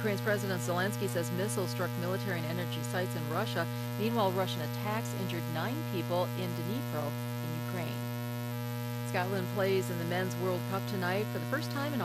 Ukraine's President Zelensky says missiles struck military and energy sites in Russia. Meanwhile, Russian attacks injured 9 people in Dnipro in Ukraine. Scotland plays in the Men's World Cup tonight for the first time in